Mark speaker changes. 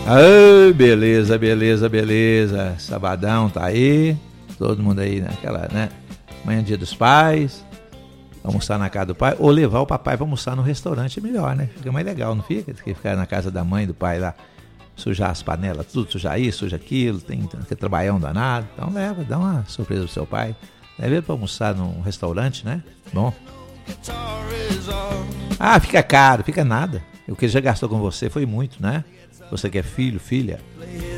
Speaker 1: Ai, beleza, beleza, beleza. Sabadão tá aí. Todo mundo aí naquela, né? Manhã dia dos pais. Almoçar na casa do pai. Ou levar o papai pra almoçar no restaurante é melhor, né? Fica mais legal, não fica? Do que ficar na casa da mãe, do pai lá. Sujar as panelas, tudo, sujar isso, sujar aquilo. Tem que trabalhar um danado. Então leva, dá uma surpresa pro seu pai. Leva ele pra almoçar num restaurante, né? Bom. Ah, fica caro, fica nada. O que ele já gastou com você foi muito, né? Você que é filho, filha.